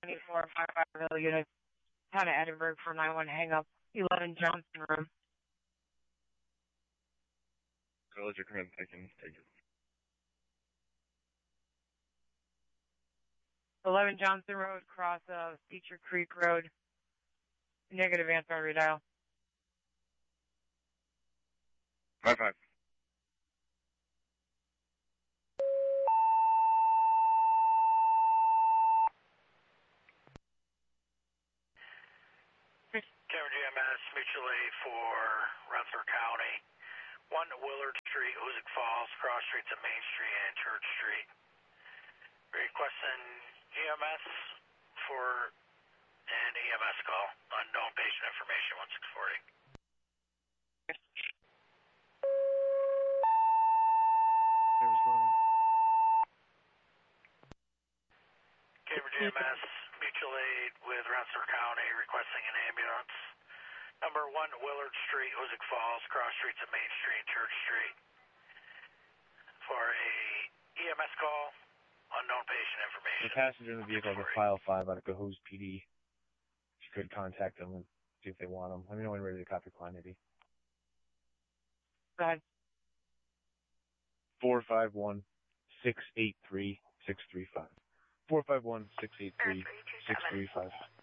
2455 unit, town of Edinburgh for 9-1 hang up, 11 Johnson Road. Village of Command, I can take it. 11 Johnson Road, cross of Feature Creek Road. Negative answer on redial. 5-5. Cameron GMS, mutual aid for Rensselaer County. 1 Willard Street, Hoosick Falls, cross streets of Main Street and Church Street. Requesting GMS for an EMS call. Unknown patient information, 1640. Cameron GMS, mutual aid with Rensselaer County, requesting an ambulance. Number 1 Willard Street, Hoosick Falls, cross streets of Main Street and Church Street. For a EMS call, unknown patient information. The passenger in the vehicle is a file 5 out of Cohoes PD. You could contact them and see if they want them. Let me know when you're ready to copy quantity. Go ahead. 451-683-635. 451-683-635.